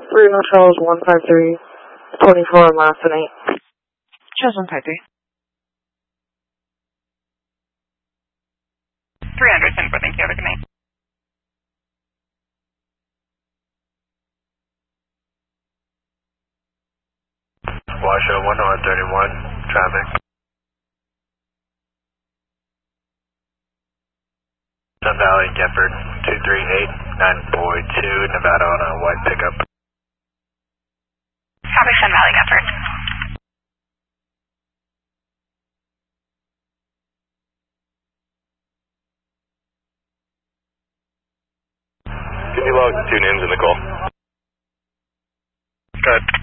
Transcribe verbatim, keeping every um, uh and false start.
Three no Charles one five three, twenty-four last and eight. Charles one five three. three hundred, ten four, thank you, have a good night. Washoe one oh one thirty-one, traffic. Sun Valley, Gepford, two three eight nine four two, Nevada on a white pickup. Copy, Sun Valley, Gepford. Can you log the two names in the call? Good.